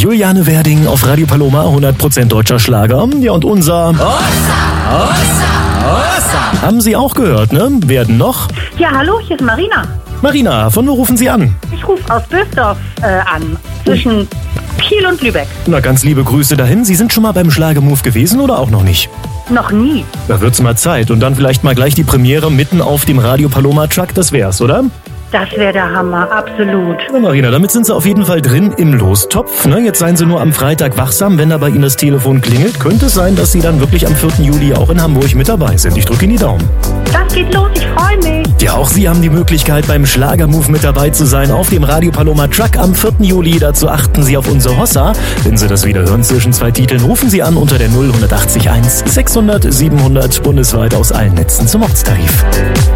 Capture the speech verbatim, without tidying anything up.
Juliane Werding auf Radio Paloma, hundert Prozent deutscher Schlager. Ja, und unser... Ossa, Ossa, Ossa. Haben Sie auch gehört, ne? Werden noch? Ja, hallo, hier ist Marina. Marina, von wo rufen Sie an? Ich rufe aus Bösdorf äh, an, zwischen Kiel und Lübeck. Na, ganz liebe Grüße dahin. Sie sind schon mal beim Schlagermove gewesen oder auch noch nicht? Noch nie. Da wird's mal Zeit. Und dann vielleicht mal gleich die Premiere mitten auf dem Radio Paloma Truck. Das wär's, oder? Das wäre der Hammer, absolut. Na Marina, damit sind Sie auf jeden Fall drin im Lostopf. Ne? Jetzt seien Sie nur am Freitag wachsam. Wenn da bei Ihnen das Telefon klingelt, könnte es sein, dass Sie dann wirklich am vierten Juli auch in Hamburg mit dabei sind. Ich drücke Ihnen die Daumen. Das geht los, ich freue mich. Ja, auch Sie haben die Möglichkeit, beim Schlagermove mit dabei zu sein auf dem Radio Paloma Truck am vierten Juli. Dazu achten Sie auf unsere Hossa. Wenn Sie das wieder hören zwischen zwei Titeln, rufen Sie an unter der null eins acht eins sechshundert siebenhundert bundesweit aus allen Netzen zum Ortstarif.